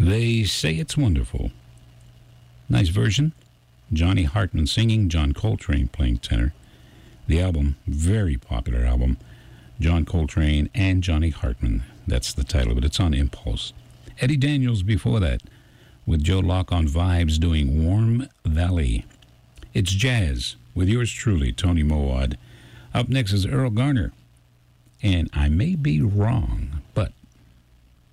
They Say It's Wonderful. Nice version. Johnny Hartman singing, John Coltrane playing tenor. The album, very popular album. John Coltrane and Johnny Hartman. That's the title of it. It's on Impulse. Eddie Daniels before that, with Joe Locke on Vibes doing Warm Valley. It's jazz with yours truly, Tony Mowad. Up next is Earl Garner. And I may be wrong, but